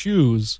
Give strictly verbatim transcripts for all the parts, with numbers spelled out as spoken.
shoes.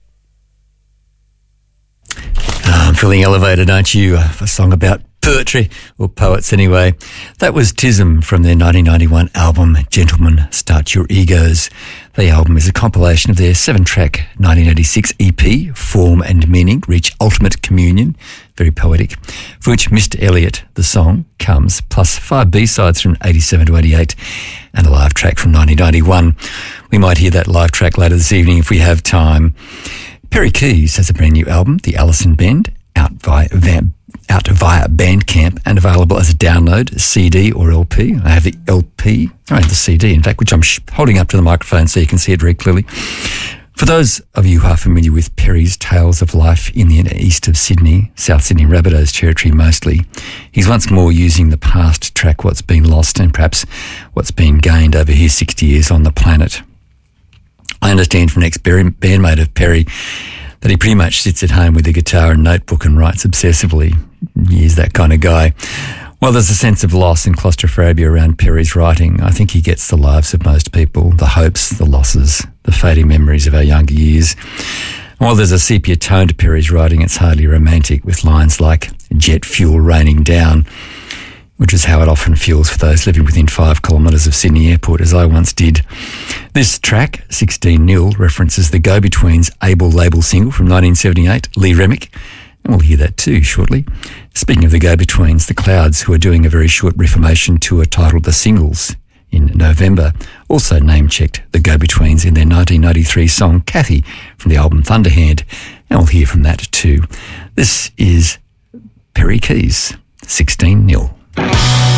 Oh, I'm feeling elevated, aren't you? A song about poetry, or poets anyway. That was Tism from their nineteen ninety-one album, Gentlemen, Start Your Egos. The album is a compilation of their seven-track nineteen eighty-six E P, Form and Meaning, Reach Ultimate Communion, very poetic, for which Mister Elliot, the song, comes, plus five B-sides from eighty-seven to eighty-eight, and a live track from nineteen ninety-one. We might hear that live track later this evening if we have time. Perry Keys has a brand new album, The Allison Bend, out via, out via Bandcamp and available as a download, C D or L P. I have the L P, I have the C D, in fact, which I'm sh- holding up to the microphone so you can see it very clearly. For those of you who are familiar with Perry's tales of life in the east of Sydney, South Sydney, Rabbitohs territory mostly, he's once more using the past to track what's been lost and perhaps what's been gained over his sixty years on the planet. I understand from an ex-bandmate of Perry that he pretty much sits at home with a guitar and notebook and writes obsessively. He is that kind of guy. While there's a sense of loss and claustrophobia around Perry's writing, I think he gets the lives of most people, the hopes, the losses, the fading memories of our younger years. While there's a sepia tone to Perry's writing, it's hardly romantic, with lines like jet fuel raining down, which is how it often feels for those living within five kilometres of Sydney Airport, as I once did. This track, sixteen nil, references the Go-Betweens Able label single from nineteen seventy-eight, Lee Remick, and we'll hear that too shortly. Speaking of the Go-Betweens, the Clouds, who are doing a very short reformation tour titled The Singles in November, also name-checked the Go-Betweens in their nineteen ninety-three song Kathy from the album Thunderhand, and we'll hear from that too. This is Perry Keys, sixteen nil.